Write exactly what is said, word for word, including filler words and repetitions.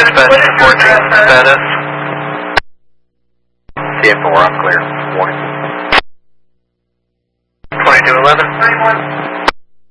Dispatch fourteen status. C F four, I'm clear. Warning. twenty-two eleven.